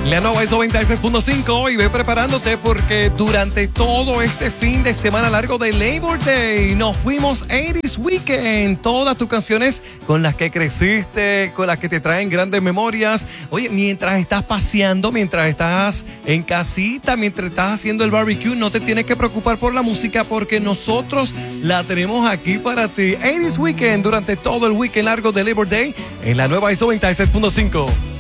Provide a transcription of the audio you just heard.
La nueva ISO 96.5 y ve preparándote porque durante todo este fin de semana largo de Labor Day nos fuimos 80s Weekend. Todas tus canciones con las que creciste, con las que te traen grandes memorias. Oye, mientras estás paseando, mientras estás en casita, mientras estás haciendo el barbecue, no te tienes que preocupar por la música porque nosotros la tenemos aquí para ti. 80s Weekend durante todo el weekend largo de Labor Day en la nueva ISO 96.5.